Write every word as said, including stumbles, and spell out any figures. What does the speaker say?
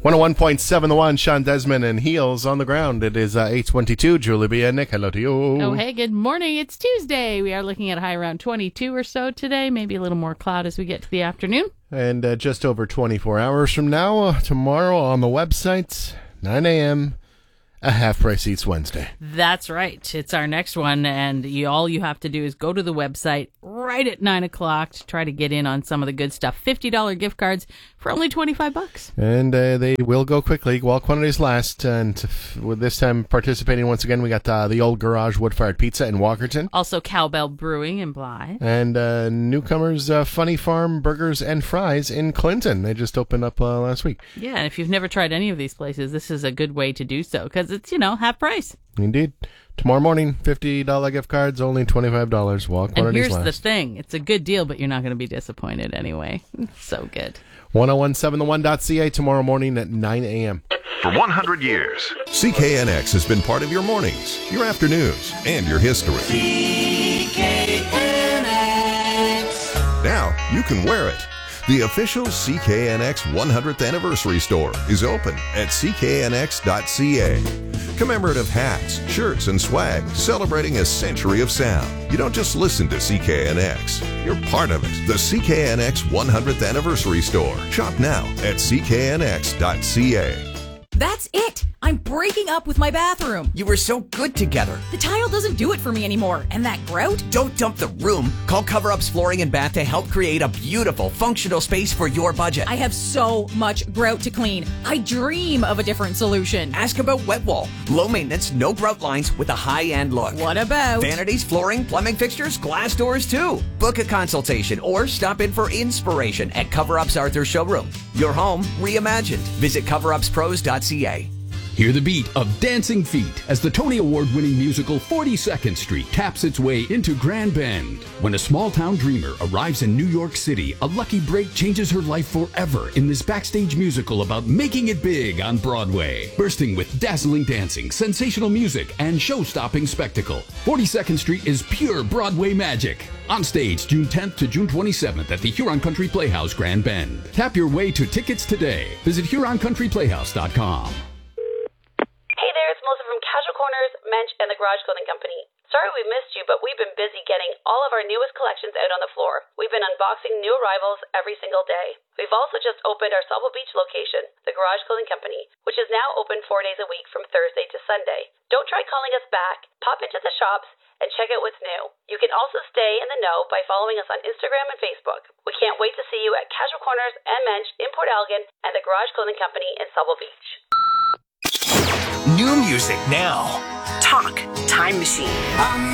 one oh one point seven The One, Sean Desmond and Heels on the ground. It is uh, eight twenty-two. Julie B. and Nick, hello to you. Oh, hey, good morning. It's Tuesday. We are looking at a high around twenty-two or so today. Maybe a little more cloud as we get to the afternoon. And uh, just over twenty-four hours from now, uh, tomorrow on the website, nine a.m., a half-price Eats Wednesday. That's right. It's our next one, and you, all you have to do is go to the website right at nine o'clock to try to get in on some of the good stuff. fifty dollars gift cards for only twenty-five bucks. And uh, they will go quickly while quantities last. And f- with this time participating once again, we got uh, the Old Garage Wood-Fired Pizza in Walkerton. Also Cowbell Brewing in Bly. And uh, newcomers uh, Funny Farm Burgers and Fries in Clinton. They just opened up uh, last week. Yeah, and if you've never tried any of these places, this is a good way to do so because it's, you know, half price. Indeed. Tomorrow morning, fifty dollars gift cards, only twenty-five dollars while quantities And here's last. the thing. It's a good deal, but you're not going to be disappointed anyway. It's so good. one oh one seven the one dot c a tomorrow morning at nine a.m. For one hundred years, C K N X has been part of your mornings, your afternoons, and your history. C K N X. Now you can wear it. The official C K N X one hundredth Anniversary Store is open at c k n x dot c a. Commemorative hats, shirts, and swag celebrating a century of sound. You don't just listen to C K N X, you're part of it. The C K N X one hundredth Anniversary Store. Shop now at c k n x dot c a. That's it! I'm breaking up with my bathroom. You were so good together. The tile doesn't do it for me anymore. And that grout? Don't dump the room. Call Cover Up's Flooring and Bath to help create a beautiful, functional space for your budget. I have so much grout to clean. I dream of a different solution. Ask about Wet Wall. Low maintenance, no grout lines with a high-end look. What about? Vanities, flooring, plumbing fixtures, glass doors too. Book a consultation or stop in for inspiration at Cover Up's Arthur Showroom. Your home reimagined. Visit cover ups pros dot c a. Hear the beat of Dancing Feet as the Tony Award-winning musical forty-second Street taps its way into Grand Bend. When a small-town dreamer arrives in New York City, a lucky break changes her life forever in this backstage musical about making it big on Broadway. Bursting with dazzling dancing, sensational music, and show-stopping spectacle, forty-second Street is pure Broadway magic. On stage June tenth to June twenty-seventh at the Huron Country Playhouse, Grand Bend. Tap your way to tickets today. Visit huron country playhouse dot com. Hey there, it's Melissa from Casual Corners, Mensch, and the Garage Clothing Company. Sorry we missed you, but we've been busy getting all of our newest collections out on the floor. We've been unboxing new arrivals every single day. We've also just opened our Sauble Beach location, the Garage Clothing Company, which is now open four days a week from Thursday to Sunday. Don't try calling us back. Pop into the shops and check out what's new. You can also stay in the know by following us on Instagram and Facebook. We can't wait to see you at Casual Corners and Mensch in Port Elgin and the Garage Clothing Company in Sauble Beach. New music now. Talk Time Machine.